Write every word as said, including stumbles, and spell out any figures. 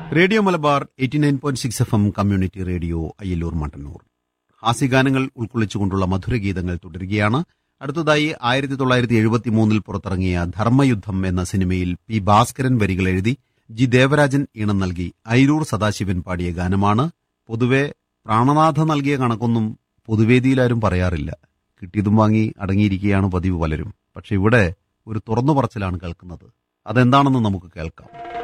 Radio Malabar eighty nine point six F M community radio Ayyallur Mattannur. ഹാസ്യഗാനങ്ങൾ ഉൾക്കൊള്ളിച്ചുകൊണ്ടുള്ള മധുരഗീതങ്ങൾ തുടരുകയാണ്. അടുത്തതായി ആയിരത്തി തൊള്ളായിരത്തി എഴുപത്തി മൂന്നിൽ പുറത്തിറങ്ങിയ ധർമ്മയുദ്ധം എന്ന സിനിമയിൽ പി ഭാസ്കരൻ വരികൾ എഴുതി ജി ദേവരാജൻ ഈണം നൽകി ഐരൂർ സദാശിവൻ പാടിയ ഗാനമാണ്. പൊതുവെ പ്രാണനാഥ നൽകിയ കണക്കൊന്നും പൊതുവേദിയിലാരും പറയാറില്ല. കിട്ടിയതും വാങ്ങി അടങ്ങിയിരിക്കുകയാണ് പതിവ് പലരും. പക്ഷെ ഇവിടെ ഒരു തുറന്നു പറച്ചിലാണ് കേൾക്കുന്നത്. അതെന്താണെന്ന് നമുക്ക് കേൾക്കാം.